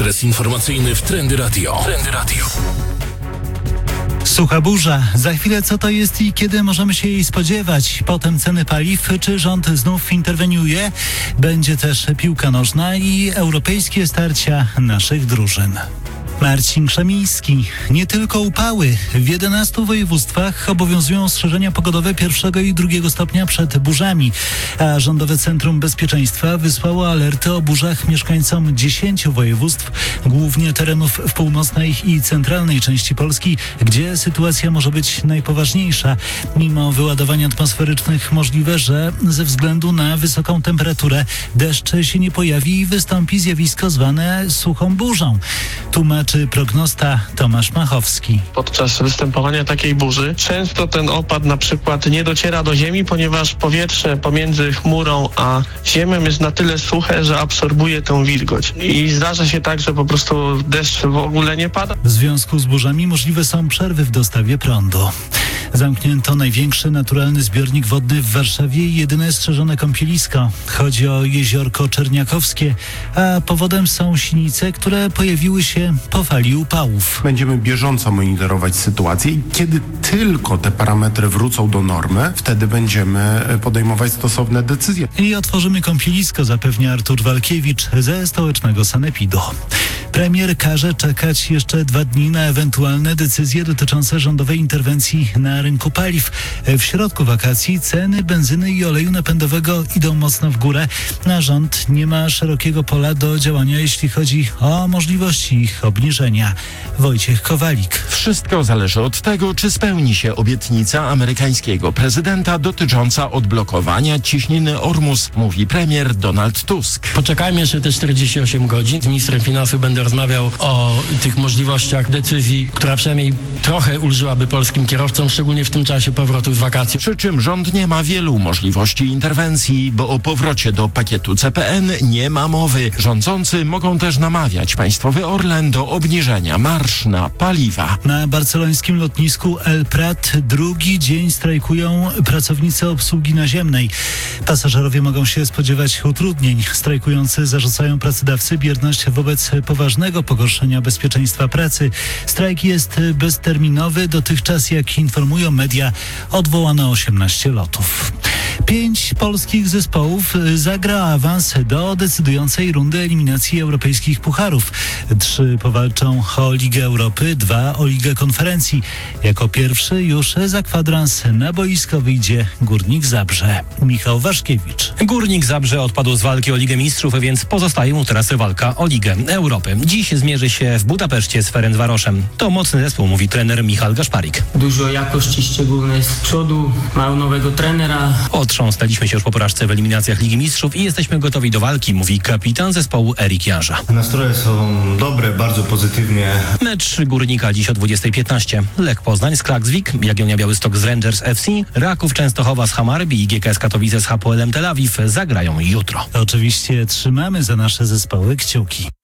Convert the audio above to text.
Adres informacyjny w Trendy Radio. Sucha burza. Za chwilę co to jest i kiedy możemy się jej spodziewać? Potem ceny paliw. Czy rząd znów interweniuje? Będzie też piłka nożna i europejskie starcia naszych drużyn. Marcin Krzemiński. Nie tylko upały. W 11 województwach obowiązują ostrzeżenia pogodowe 1. i 2 stopnia przed burzami, a Rządowe Centrum Bezpieczeństwa wysłało alerty o burzach mieszkańcom 10 województw, głównie terenów w północnej i centralnej części Polski, gdzie sytuacja może być najpoważniejsza. Mimo wyładowań atmosferycznych możliwe, że ze względu na wysoką temperaturę deszcz się nie pojawi i wystąpi zjawisko zwane suchą burzą. Tłumaczy prognosta Tomasz Machowski. Podczas występowania takiej burzy często ten opad na przykład nie dociera do ziemi, ponieważ powietrze pomiędzy chmurą a ziemią jest na tyle suche, że absorbuje tę wilgoć. I zdarza się tak, że po prostu deszcz w ogóle nie pada. W związku z burzami możliwe są przerwy w dostawie prądu. Zamknięto największy naturalny zbiornik wodny w Warszawie i jedyne strzeżone kąpielisko. Chodzi o jeziorko Czerniakowskie, a powodem są sinice, które pojawiły się po fali upałów. Będziemy bieżąco monitorować sytuację i kiedy tylko te parametry wrócą do normy, wtedy będziemy podejmować stosowne decyzje. I otworzymy kąpielisko, zapewnia Artur Walkiewicz ze stołecznego sanepidu. Premier każe czekać jeszcze 2 dni na ewentualne decyzje dotyczące rządowej interwencji na rynku paliw. W środku wakacji ceny benzyny i oleju napędowego idą mocno w górę, a rząd nie ma szerokiego pola do działania, jeśli chodzi o możliwości ich obniżenia. Wojciech Kowalik. Wszystko zależy od tego, czy spełni się obietnica amerykańskiego prezydenta dotycząca odblokowania ciśniny Ormus, mówi premier Donald Tusk. Poczekajmy jeszcze te 48 godzin. Z ministrem finansów będę rozmawiał o tych możliwościach decyzji, która przynajmniej trochę ulżyłaby polskim kierowcom, szczególnie w tym czasie powrotu z wakacji. Przy czym rząd nie ma wielu możliwości interwencji, bo o powrocie do pakietu CPN nie ma mowy. Rządzący mogą też namawiać państwowy Orlen do obniżenia marsz na paliwa. Na barcelońskim lotnisku El Prat drugi dzień strajkują pracownicy obsługi naziemnej. Pasażerowie mogą się spodziewać utrudnień. Strajkujący zarzucają pracodawcy bierność wobec poważnego pogorszenia bezpieczeństwa pracy. Strajk jest bezterminowy. Dotychczas, jak informują media, odwołano 18 lotów. 5 polskich zespołów zagra awans do decydującej rundy eliminacji europejskich pucharów. 3 powalczą o Ligę Europy, 2 o Ligę Konferencji. Jako pierwszy już za kwadrans na boisko wyjdzie Górnik Zabrze. Michał Waszkiewicz. Górnik Zabrze odpadł z walki o Ligę Mistrzów, więc pozostaje mu teraz walka o Ligę Europy. Dziś zmierzy się w Budapeszcie z Ferencvaroszem. To mocny zespół, mówi trener Michał Gaszparik. Dużo jakości, szczególnie z przodu, mają nowego trenera. Otrząsnęliśmy się już po porażce w eliminacjach Ligi Mistrzów i jesteśmy gotowi do walki, mówi kapitan zespołu Erik Jarza. Nastroje są dobre, bardzo pozytywnie. Mecz Górnika dziś o 20:15. Lech Poznań z Klaksvik, Jagiellonia Białystok z Rangers FC, Raków Częstochowa z Hamarby i GKS Katowice z Hapoelem Tel Awiw zagrają jutro. Oczywiście trzymamy za nasze zespoły kciuki.